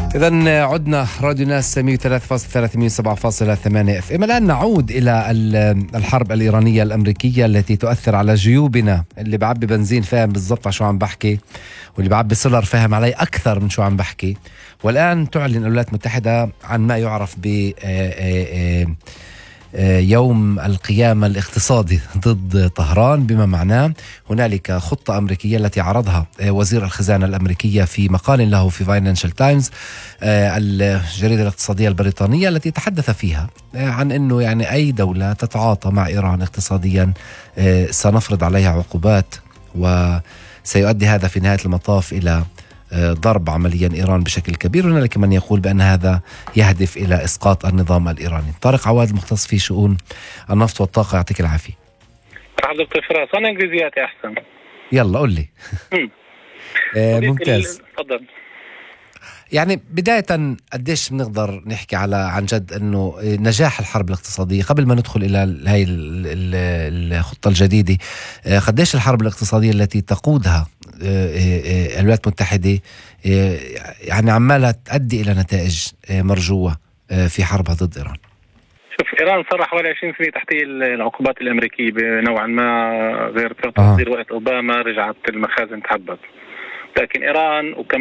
إذن عدنا راديو ناس 103.3 اف ام. الآن نعود إلى الحرب الإيرانية الأمريكية التي تؤثر على جيوبنا. اللي بعبي بنزين فاهم بالضبط شو عم بحكي، واللي بعبي سولار فاهم علي أكثر من شو عم بحكي. والآن تعلن الولايات المتحدة عن ما يعرف ب يوم القيامة الاقتصادي ضد طهران، بما معناه هنالك خطة أمريكية التي عرضها وزير الخزانة الأمريكية في مقال له في فاينانشال تايمز، الجريدة الاقتصادية البريطانية، التي تحدث فيها عن أنه يعني أي دولة تتعاطى مع إيران اقتصاديا سنفرض عليها عقوبات، وسيؤدي هذا في نهاية المطاف إلى ضرب عمليا إيران بشكل كبير. هنالك من يقول بأن هذا يهدف إلى إسقاط النظام الإيراني. طارق عواد المختص في شؤون النفط والطاقة، يعطيك العافية. دكتور فراس، أنا إنجليزياتي أحسن. يلا قل لي. ممتاز. تفضل. يعني بداية قديش بنقدر نحكي عن جد أنه نجاح الحرب الاقتصادية قبل ما ندخل إلى هاي الخطة الجديدة؟ قديش الحرب الاقتصادية التي تقودها الولايات المتحدة يعني عمالها تؤدي إلى نتائج مرجوة في حربها ضد إيران؟ شوف، إيران صار حوالي 20 سنة تحت العقوبات الأمريكية نوعا ما، غير تصدير وقت أوباما رجعت المخازن تحبط. لكن إيران